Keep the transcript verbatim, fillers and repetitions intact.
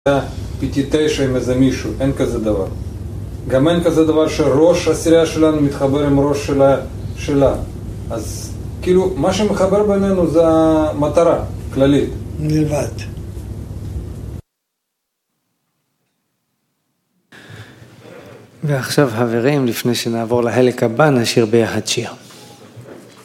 פיתי תשע עם איזה מישהו, אין כזה דבר. גם אין כזה דבר שראש הסירייה שלנו מתחבר עם ראש שלה, שלה. אז כאילו, מה שמחבר בינינו זה המטרה כללית. מלבד. ועכשיו חברים, לפני שנעבור לחלק הבא, נשאיר ביחד שיר.